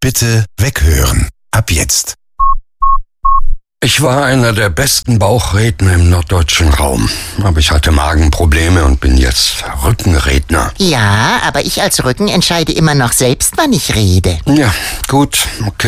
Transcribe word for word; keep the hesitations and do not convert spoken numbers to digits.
Bitte weghören. Ab jetzt. Ich war einer der besten Bauchredner im norddeutschen Raum. Aber ich hatte Magenprobleme und bin jetzt Rückenredner. Ja, aber ich als Rücken entscheide immer noch selbst, wann ich rede. Ja, gut, okay.